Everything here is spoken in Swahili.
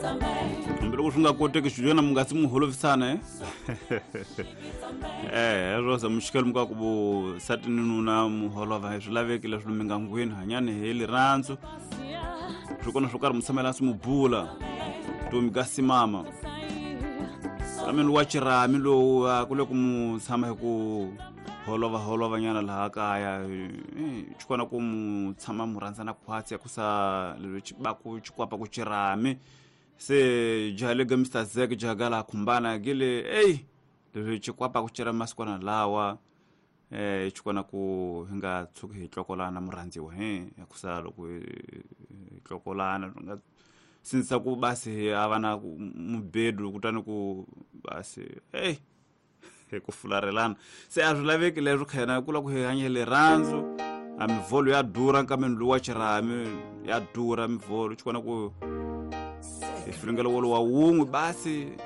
mbele kushunga kote kishujana mungasi muholofisana rosa mushikelo muka kubu satini nuna muholova hezulave kila shuluminga ngwini hanyane heli ranzo shukona shukara musamela su mubula to migasi mama amelu wachira amelu kule kumusama ku holova nyana la kaya chukona kumusama muranzana kwatsi kusa lelo chibaku chikwapa kuchirame se jalega Mr. Zek jagala kumbana gile lelo chikwapa kuchira maskwana lawa chukona ku hinga tsuki tlokolana muranziwa yakusalo ku tlokolana nga sinsa ku basi avana mubedu kutani ku basi kufularelana se azulaveki lezo khena kula ku hanyele ranzo amivolo ya dura kamenu luwachirame ya dura mivolo chikona ku ifilingelo wolo wa ungu basi